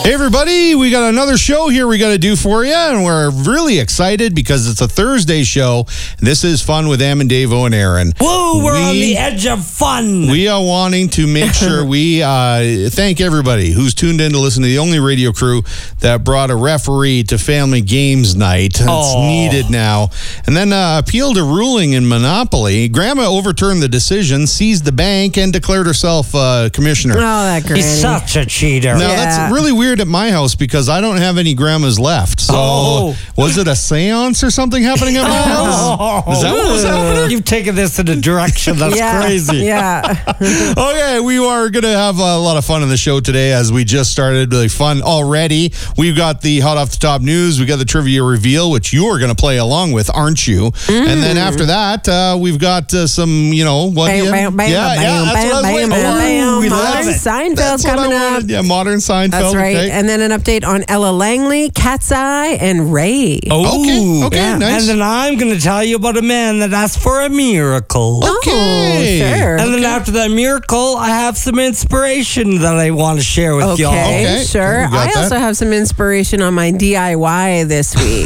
Hey everybody, we got another show here we got to do for you, and we're really excited because it's a Thursday show. This is Fun with Am and Dave and Aaron. Whoa, we're on the edge of fun. We are wanting to make sure we thank everybody who's tuned in to listen to the only radio crew that brought a referee to Family Games Night. It's needed now. And then appealed a ruling in Monopoly. Grandma overturned the decision, seized the bank, and declared herself commissioner. Oh, that granny. He's such a cheater. Now, that's really weird at my house because I don't have any grandmas left. So, was it a seance or something happening at my house? Is that what was happening? You've taken this in a direction that's crazy. Yeah. Okay, we are going to have a lot of fun in the show today as we just started. Really fun already. We've got the hot off the top news. We got the trivia reveal, which you are going to play along with, aren't you? And then after that, we've got some, Bam, bam, bam, that's what I was waiting for. We love Modern it. Seinfeld's coming up. Yeah, Modern Seinfeld. That's right. Okay. And then an update on Ella Langley, Cat's Eye, and Ray. Okay, nice. And then I'm going to tell you about a man that asked for a miracle. Okay. Oh, sure. And then after that miracle, I have some inspiration that I want to share with y'all. Okay, sure. We got I also have some inspiration on my DIY this week.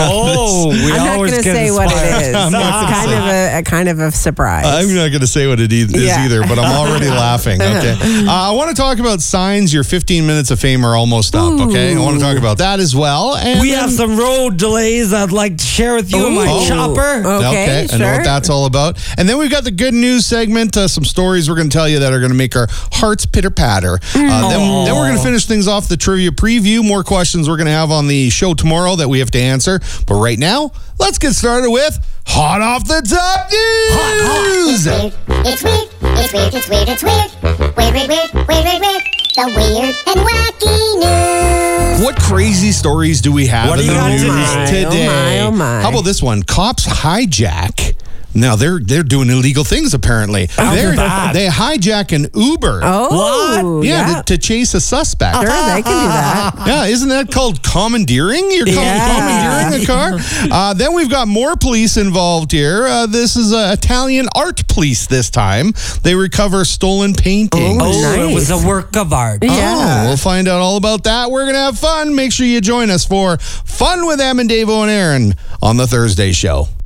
We I'm not always going to get say what it inspired. is. I'm not It's gonna kind of a surprise. I'm not going to say what it is Yeah. either, but I'm already laughing. Okay. I want to talk about signs. Your 15 minutes of fame are almost up. Okay. I want to talk about that as well. And We have some road delays I'd like to share with you in my chopper. Okay, I know what sure. that's all about. And then we've got the good news segment, some stories we're going to tell you that are going to make our hearts pitter-patter. Then we're going to finish things off the trivia preview. More questions we're going to have on the show tomorrow that we have to answer. But right now, let's get started with Hot Off the Top News! It's weird. It's weird. It's weird. It's weird. Weird, weird, weird, weird, weird, weird. The weird and wacky news. What crazy stories do we have What in do you the got news today? today? Oh my. How about this one? Cops hijack. Now, they're doing illegal things, apparently. They hijack an Uber. Oh, Yeah, to chase a suspect. Sure, they can do that. Yeah, isn't that called commandeering? You're commandeering a car? Then we've got more police involved here. This is Italian art police this time. They recover stolen paintings. It was a work of art. Yeah. We'll find out all about that. We're going to have fun. Make sure you join us for Fun with Am and Dave and Aaron on the Thursday show.